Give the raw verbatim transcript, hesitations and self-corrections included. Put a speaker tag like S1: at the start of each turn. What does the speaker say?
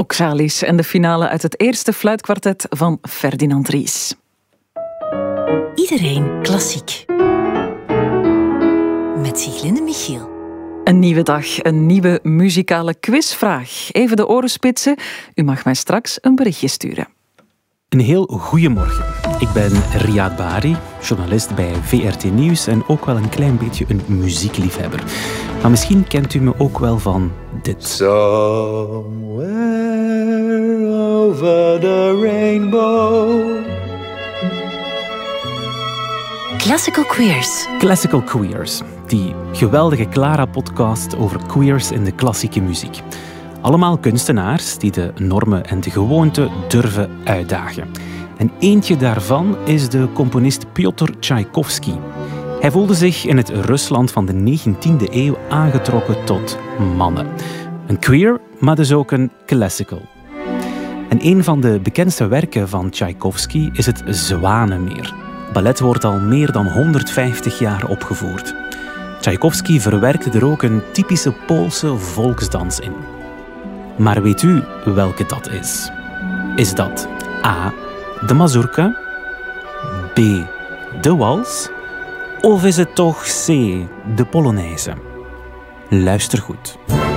S1: Oxalis en de finale uit het eerste fluitkwartet van Ferdinand Ries.
S2: Iedereen klassiek. Met Sieglinde Michiel.
S1: Een nieuwe dag, een nieuwe muzikale quizvraag. Even de oren spitsen. U mag mij straks een berichtje sturen.
S3: Een heel goeiemorgen. Ik ben Riyad Bari, journalist bij V R T Nieuws en ook wel een klein beetje een muziekliefhebber. Maar misschien kent u me ook wel van dit.
S4: Somewhere over the rainbow.
S2: Classical Queers.
S3: Classical Queers, die geweldige Clara-podcast over queers in de klassieke muziek. Allemaal kunstenaars die de normen en de gewoonten durven uitdagen. En eentje daarvan is de componist Piotr Tchaikovsky. Hij voelde zich in het Rusland van de negentiende eeuw aangetrokken tot mannen. Een queer, maar dus ook een classical. En een van de bekendste werken van Tchaikovsky is het Zwanenmeer. Ballet wordt al meer dan honderdvijftig jaar opgevoerd. Tchaikovsky verwerkte er ook een typische Poolse volksdans in. Maar weet u welke dat is? Is dat A. de mazurka, B. de wals, of is het toch C. de polonaise? Luister goed.